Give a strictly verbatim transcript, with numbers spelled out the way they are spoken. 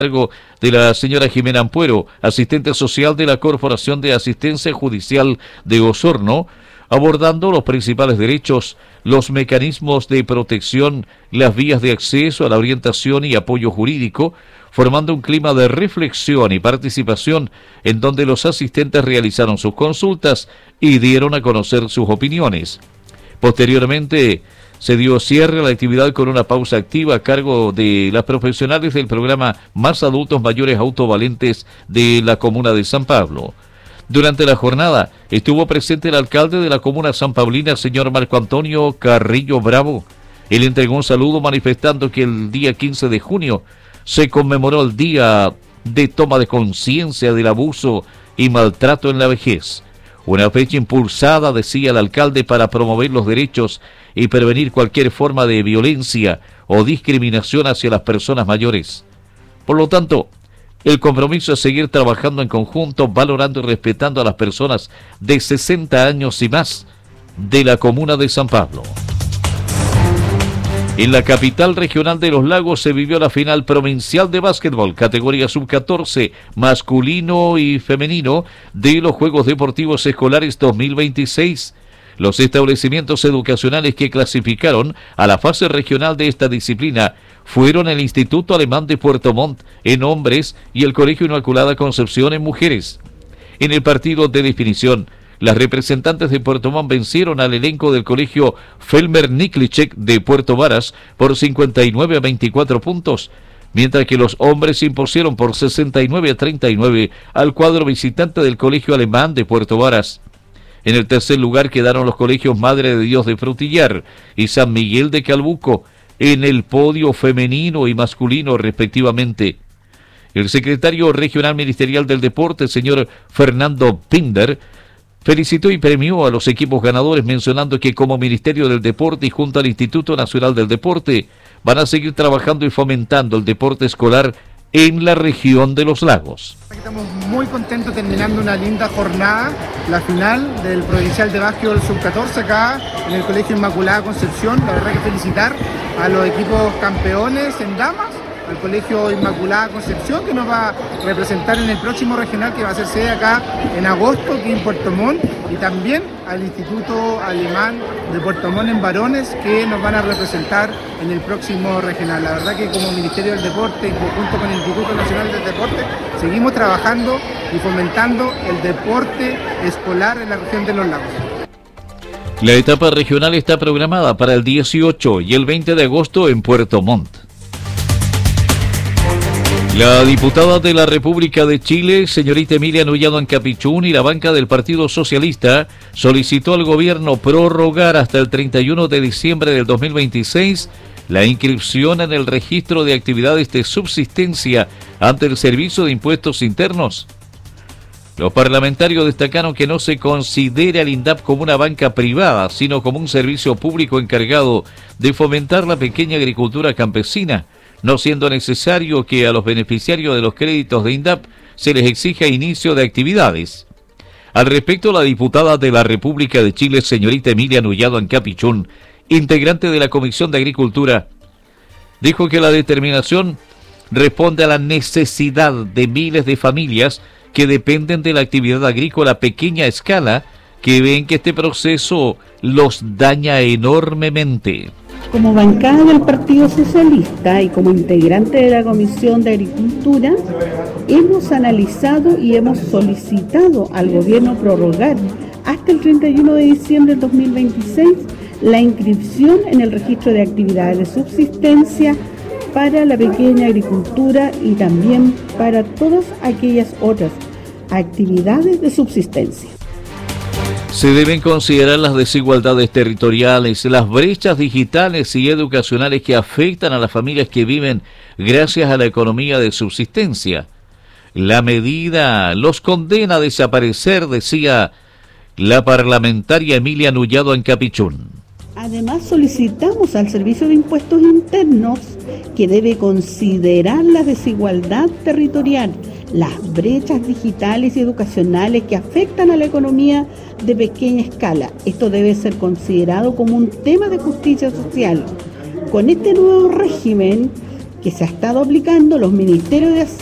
cargo de la señora Jimena Ampuero, asistente social de la Corporación de Asistencia Judicial de Osorno, abordando los principales derechos, los mecanismos de protección, las vías de acceso a la orientación y apoyo jurídico, formando un clima de reflexión y participación en donde los asistentes realizaron sus consultas y dieron a conocer sus opiniones. Posteriormente, se dio cierre a la actividad con una pausa activa a cargo de las profesionales del programa Más Adultos Mayores Autovalentes de la comuna de San Pablo. Durante la jornada estuvo presente el alcalde de la comuna San Paulina, señor Marco Antonio Carrillo Bravo. Él entregó un saludo manifestando que el día quince de junio se conmemoró el día de toma de conciencia del abuso y maltrato en la vejez. Una fecha impulsada, decía el alcalde, para promover los derechos y prevenir cualquier forma de violencia o discriminación hacia las personas mayores. Por lo tanto, el compromiso es seguir trabajando en conjunto, valorando y respetando a las personas de sesenta años y más de la comuna de San Pablo. En la capital regional de Los Lagos se vivió la final provincial de básquetbol, categoría sub catorce, masculino y femenino, de los Juegos Deportivos Escolares dos mil veintiséis. Los establecimientos educacionales que clasificaron a la fase regional de esta disciplina fueron el Instituto Alemán de Puerto Montt en hombres y el Colegio Inmaculada Concepción en mujeres. En el partido de definición, las representantes de Puerto Montt vencieron al elenco del Colegio Felmer Niklicek de Puerto Varas por cincuenta y nueve a veinticuatro puntos, mientras que los hombres se impusieron por sesenta y nueve a treinta y nueve al cuadro visitante del Colegio Alemán de Puerto Varas. En el tercer lugar quedaron los colegios Madre de Dios de Frutillar y San Miguel de Calbuco, en el podio femenino y masculino respectivamente. El secretario regional ministerial del deporte, señor Fernando Pinder, felicitó y premió a los equipos ganadores, mencionando que como Ministerio del Deporte y junto al Instituto Nacional del Deporte van a seguir trabajando y fomentando el deporte escolar en la región de Los Lagos. Estamos muy contentos terminando una linda jornada, la final del Provincial de Básquetbol sub catorce acá en el Colegio Inmaculada Concepción. La verdad que felicitar a los equipos campeones en damas, al Colegio Inmaculada Concepción, que nos va a representar en el próximo regional que va a ser sede acá en agosto, aquí en Puerto Montt, y también al Instituto Alemán de Puerto Montt en varones, que nos van a representar en el próximo regional. La verdad que como Ministerio del Deporte, en conjunto con el Instituto Nacional del Deporte, seguimos trabajando y fomentando el deporte escolar en la región de Los Lagos. La etapa regional está programada para el dieciocho y el veinte de agosto en Puerto Montt. La diputada de la República de Chile, señorita Emilia Nullado Ancapichún, y la banca del Partido Socialista solicitó al gobierno prorrogar hasta el treinta y uno de diciembre del dos mil veintiséis la inscripción en el registro de actividades de subsistencia ante el Servicio de Impuestos Internos. Los parlamentarios destacaron que no se considera al INDAP como una banca privada, sino como un servicio público encargado de fomentar la pequeña agricultura campesina, no siendo necesario que a los beneficiarios de los créditos de INDAP se les exija inicio de actividades. Al respecto, la diputada de la República de Chile, señorita Emilia Nullado Ancapichún, integrante de la Comisión de Agricultura, dijo que la determinación responde a la necesidad de miles de familias que dependen de la actividad agrícola a pequeña escala, que ven que este proceso los daña enormemente. Como bancada del Partido Socialista y como integrante de la Comisión de Agricultura, hemos analizado y hemos solicitado al gobierno prorrogar hasta el treinta y uno de diciembre del dos mil veintiséis la inscripción en el registro de actividades de subsistencia para la pequeña agricultura y también para todas aquellas otras actividades de subsistencia. Se deben considerar las desigualdades territoriales, las brechas digitales y educacionales que afectan a las familias que viven gracias a la economía de subsistencia. La medida los condena a desaparecer, decía la parlamentaria Emilia Nullado Ancapichún. Además, solicitamos al Servicio de Impuestos Internos que debe considerar la desigualdad territorial, las brechas digitales y educacionales que afectan a la economía de pequeña escala. Esto debe ser considerado como un tema de justicia social. Con este nuevo régimen que se ha estado aplicando, los ministerios de